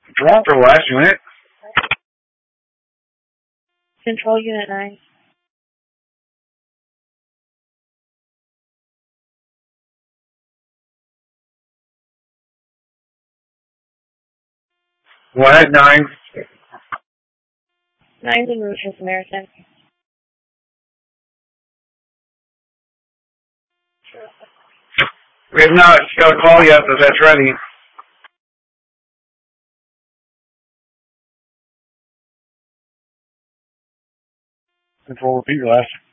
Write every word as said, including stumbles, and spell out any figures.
Drop for last unit. Control Unit nine. Go ahead, nine. Nine's in route for Samaritan. We have not got a call yet, but that's ready. Control, repeat your last.